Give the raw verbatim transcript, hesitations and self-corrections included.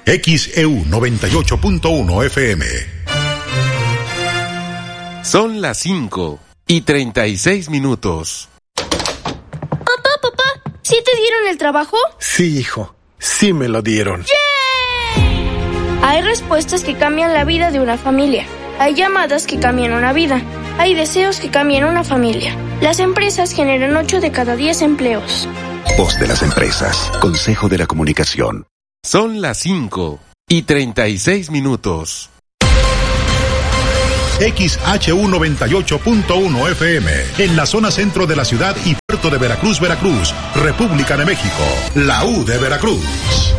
X E U noventa y ocho punto uno F M. Son las cinco y treinta y seis minutos. Papá, papá, ¿sí te dieron el trabajo? Sí, hijo, sí me lo dieron. ¡Yay! Hay respuestas que cambian la vida de una familia. Hay llamadas que cambian una vida. Hay deseos que cambian una familia. Las empresas generan ocho de cada diez empleos. Voz de las empresas. Consejo de la Comunicación. Son las cinco y treinta y seis minutos. X H U noventa y ocho punto uno F M, en la zona centro de la ciudad y puerto de Veracruz, Veracruz, República de México, la U de Veracruz.